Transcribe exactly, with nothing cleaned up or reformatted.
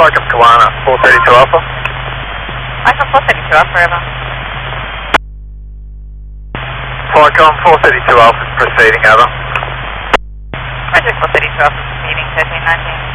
Falcon Tawana, four thirty-two Alpha. Falcon four thirty-two Alpha, River. Falcon four thirty-two Alpha is proceeding, over. Roger, four thirty-two Alpha proceeding, thirteen nineteen.